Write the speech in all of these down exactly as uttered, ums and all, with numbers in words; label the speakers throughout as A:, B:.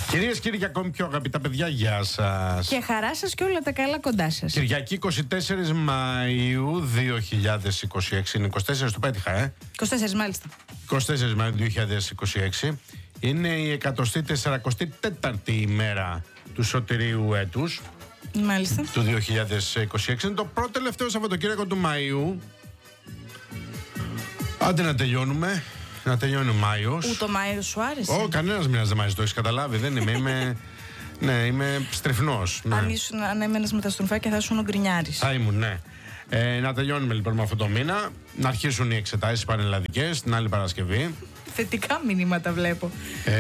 A: Κυρίες και κύριοι, ακόμη πιο αγαπητά παιδιά, γεια σας.
B: Και χαρά σας και όλα τα καλά κοντά σας.
A: Κυριακή εικοστή τέταρτη Μαΐου δύο χιλιάδες είκοσι έξι. Είναι είκοσι τέσσερα, το πέτυχα, ε.
B: είκοσι τέσσερα μάλιστα.
A: εικοστή τέταρτη Μαΐου δύο χιλιάδες είκοσι έξι. Είναι η εκατοστή τεσσαρακοστή τέταρτη ημέρα του σωτηρίου έτους.
B: Μάλιστα.
A: Του δύο χιλιάδες είκοσι έξι. Είναι το πρώτο τελευταίο Σαββατοκύριακο του Μαΐου. Άντε να τελειώνουμε. Να τελειώνει ο Μάιος.
B: Ούτε ο Μάιος σου άρεσε?
A: Ω, κανένας μήνας δεν μ' άρεσε, το έχεις καταλάβει. Δεν είμαι. είμαι... ναι, είμαι στριφνός. Ναι.
B: Αν ήσουν αν έμενες με τα στροφάκια θα ήσουν ο γκρινιάρης.
A: Θα ήμουν, ναι. Ε, να τελειώνουμε λοιπόν με αυτό το μήνα. Να αρχίσουν οι εξετάσεις πανελλαδικές την άλλη Παρασκευή.
B: Θετικά μηνύματα βλέπω.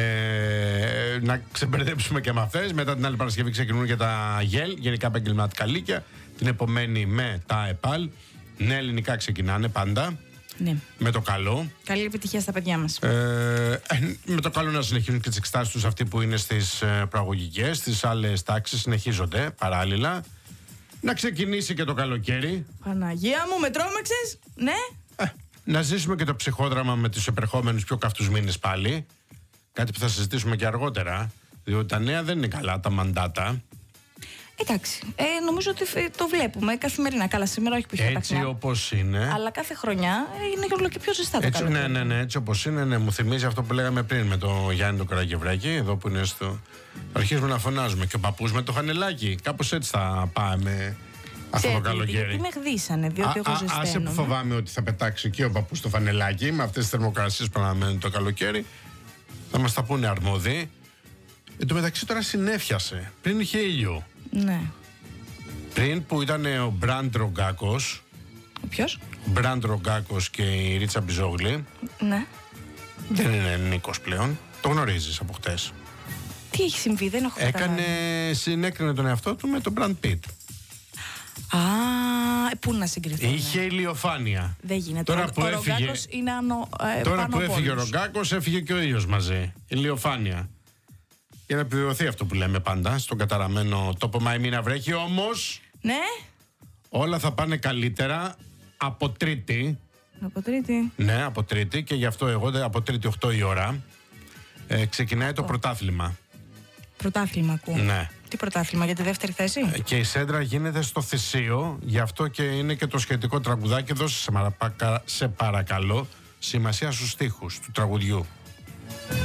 A: Ε, να ξεμπερδέψουμε και με αυτές. Μετά την άλλη Παρασκευή ξεκινούν και τα ΓΕΛ, Γενικά Επαγγελματικά Λύκεια. Την επομένη με τα ΕΠΑΛ. Ναι, ελληνικά ξεκινάνε πάντα.
B: Ναι.
A: Με το καλό.
B: Καλή επιτυχία στα παιδιά μας.
A: Ε, με το καλό να συνεχίζουν και τις εξετάσεις τους αυτοί που είναι στις ε, προαγωγικές. Στις άλλες τάξεις συνεχίζονται παράλληλα. Να ξεκινήσει και το καλοκαίρι.
B: Παναγία μου, με τρόμαξες. Ναι.
A: Ε, να ζήσουμε και το ψυχόδραμα με τους επερχόμενους πιο καυτούς μήνες πάλι. Κάτι που θα συζητήσουμε και αργότερα. Διότι τα νέα δεν είναι καλά, τα μαντάτα.
B: Εντάξει, ε, νομίζω ότι το βλέπουμε καθημερινά. Καλά, σήμερα όχι που είχε
A: Έτσι όπως είναι.
B: Αλλά κάθε χρονιά είναι όλο και πιο ζεστά το
A: Έτσι,
B: καλοκαίρι.
A: ναι, ναι, ναι, έτσι όπως είναι, ναι, μου θυμίζει αυτό που λέγαμε πριν με το Γιάννη το Καραγευράκη, εδώ που είναι στο. Αρχίζουμε να φωνάζουμε. Και ο παππούς με το φανελάκι. Κάπως έτσι θα πάμε αυτό το καλοκαίρι.
B: Γιατί με χδίσανε, διότι εγώ ζεσταίνομαι.
A: Άσε που φοβάμαι ότι θα πετάξει και ο παππούς το φανελάκι με αυτές τις θερμοκρασίες που αναμένουν το καλοκαίρι. Θα μας τα πούνε αρμόδιοι. Εν τω μεταξύ τώρα συνέφιασε. Πριν είχε ήλιο.
B: Ναι.
A: Πριν που ήταν ο Μπραντ Ρογκάκος.
B: Ο ποιος?
A: Ο Μπραντ Ρογκάκος και η Ρίτσα Μπιζόγλη.
B: Ναι.
A: Δεν είναι Νίκος πλέον. Το γνωρίζεις από χτες.
B: Τι έχει συμβεί, δεν έχω καταλάβει.
A: Έκανε, συνέκρινε τον εαυτό του με τον Μπραντ Πιτ.
B: Α, πού να συγκριθούν.
A: Είχε ηλιοφάνεια.
B: Δεν γίνεται.
A: Τώρα
B: ο
A: που
B: ο
A: έφυγε,
B: Ρογκάκος είναι ανω, ε,
A: τώρα
B: πάνω
A: που
B: από
A: έφυγε ο
B: όλους.
A: Ρογκάκος, έφυγε και ο ήλιος μαζί. Ηλιοφάνεια. Για να επιβεβαιωθεί αυτό που λέμε πάντα στον καταραμένο τόπο. Μα η μήνα βρέχει, όμως
B: Ναι.
A: όλα θα πάνε καλύτερα από Τρίτη.
B: Από Τρίτη.
A: Ναι, από Τρίτη, και γι' αυτό εγώ από Τρίτη οκτώ η ώρα ε, ξεκινάει το πρωτάθλημα.
B: Πρωτάθλημα ακούω.
A: Ναι.
B: Τι πρωτάθλημα, για τη δεύτερη θέση?
A: Ε, Και η σέντρα γίνεται στο Θησίο, γι' αυτό και είναι και το σχετικό τραγουδάκι. Δώσε σε, μαραπακα, σε παρακαλώ σημασία στους στίχους του τραγουδιού.